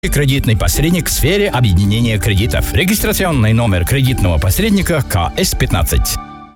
Кредитный посредник в сфере объединения кредитов. Регистрационный номер кредитного посредника КС-15.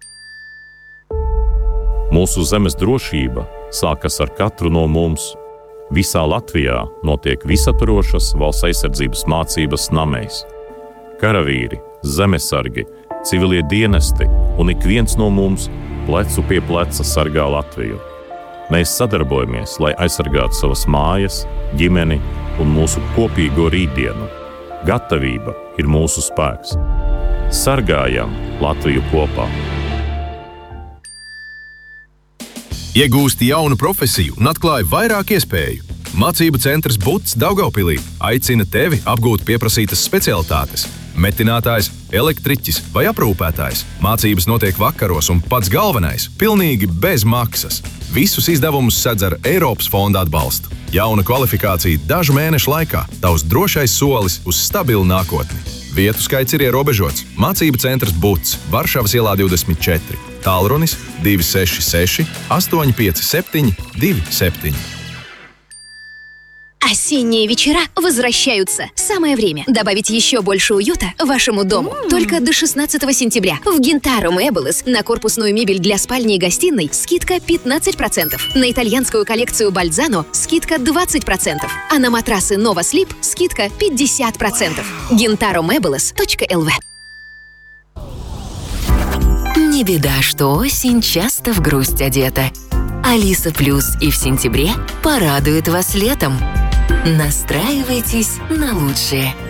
Mūsu zemes drošība sākas ar katru no mums. Visā Latvijā notiek visaturošas valsts aizsardzības mācības Namēs. Karavīri, zemesargi, civilie dienesti un ik viens no mums plecu pie pleca sargā Latviju. Mēs sadarbojamies, lai aizsargātu savas mājas, ģimeni un mūsu kopīgo rītdienu. Gatavība ir mūsu spēks. Sargājam Latviju kopā! Iegūsti jaunu profesiju un atklāji vairāk iespēju. Mācību centrs BUTS Daugavpilī aicina tevi apgūt pieprasītas specialitātes. Metinātājs, elektriķis vai aprūpētājs. Mācības notiek vakaros un pats galvenais – pilnīgi bez maksas. Visus izdevumus sedz ar Eiropas fonda atbalstu. Jauna kvalifikācija dažu mēnešu laikā. Tavs drošais solis uz stabilu nākotni. Vietu skaits ir ierobežots. Mācību centrs BUTS, Varšavas ielā 24. Tālrunis 266 857 27. Осенние вечера возвращаются. Самое время добавить еще больше уюта вашему дому. Только до 16 сентября в Gintaro Meubles на корпусную мебель для спальни и гостиной скидка 15%. На итальянскую коллекцию Balzano скидка 20%. А на матрасы Nova Sleep скидка 50%. GintaroMeubles.lv. Не беда, что осень часто в грусть одета. Алиса Плюс и в сентябре порадует вас летом. Настраивайтесь на лучшее.